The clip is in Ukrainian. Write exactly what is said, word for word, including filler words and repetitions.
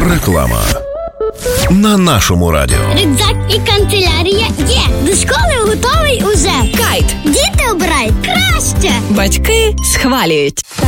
Реклама на нашому радіо. Рюкзак і канцелярія є. До школи готовий уже. Кайт. Діти обирають краще. Батьки схвалюють.